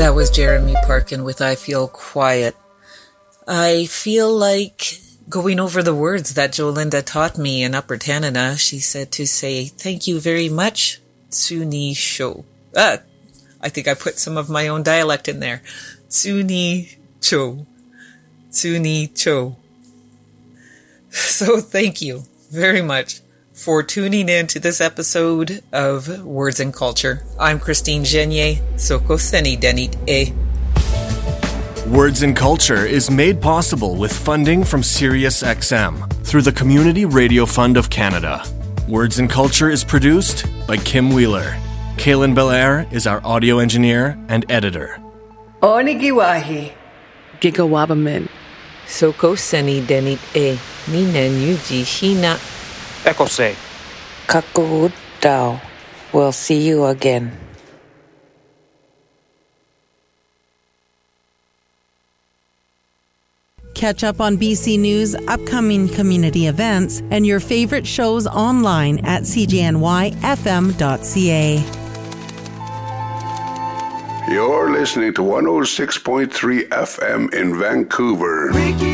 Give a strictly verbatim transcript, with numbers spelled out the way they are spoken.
That was Jeremy Parkin with I Feel Quiet. I feel like going over the words that Jolinda taught me in Upper Canada. She said to say, thank you very much, Tsuni Sho. Ah, I think I put some of my own dialect in there. Tsuni Cho. Tsuni Cho. So thank you very much for tuning in to this episode of Words and Culture. I'm Christine Genier. Soko Seni Denit E. Words and Culture is made possible with funding from SiriusXM through the Community Radio Fund of Canada. Words and Culture is produced by Kim Wheeler. Kaylin Belair is our audio engineer and editor. Onigiwahi. Gigawabamin. Soko Seni Denit E. Ninen Yuji Hina. Ekose. Kakahut Dao. We'll see you again. Catch up on B C News, upcoming community events, and your favorite shows online at c j n y f m dot c a. You're listening to one oh six point three F M in Vancouver.